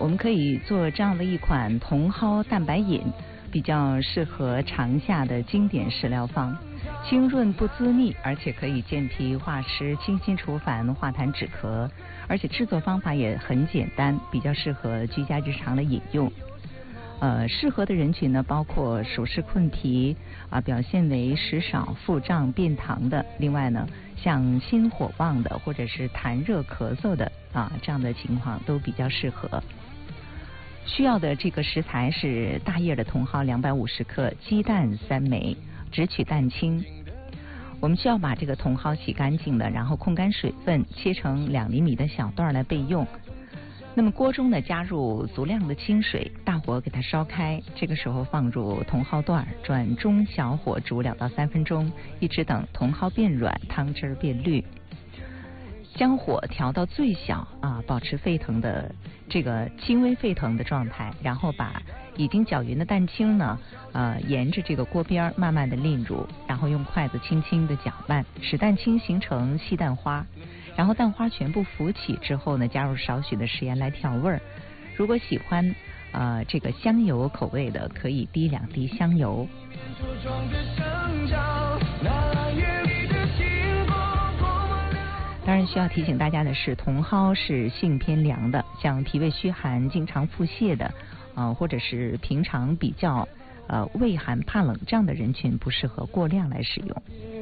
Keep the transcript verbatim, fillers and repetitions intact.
们可以做这样的一款茼蒿蛋白饮，比较适合长夏的经典食疗方，清润不滋腻，而且可以健脾化湿、清心除烦、化痰止咳，而且制作方法也很简单，比较适合居家日常的饮用。呃，适合的人群呢，包括暑湿困脾啊，表现为食少、腹胀、便溏的；另外呢，像心火旺的或者是痰热咳嗽的啊，这样的情况都比较适合。需要的这个食材是大叶的茼蒿两百五十克，鸡蛋三枚，只取蛋清。我们需要把这个茼蒿洗干净的，然后控干水分，切成两厘米的小段来备用。那么锅中呢，加入足量的清水，大火给它烧开，这个时候放入茼蒿段，转中小火煮两到三分钟，一直等茼蒿变软，汤汁儿变绿。将火调到最小啊，保持沸腾的这个轻微沸腾的状态，然后把已经搅匀的蛋清呢，呃，沿着这个锅边慢慢的淋入，然后用筷子轻轻的搅拌，使蛋清形成细蛋花。然后蛋花全部浮起之后呢，加入少许的食盐来调味儿。如果喜欢呃这个香油口味的，可以滴两滴香油。当然需要提醒大家的是，茼蒿是性偏凉的，像脾胃虚寒、经常腹泻的，呃，或者是平常比较呃畏寒怕冷这样的人群，不适合过量来使用。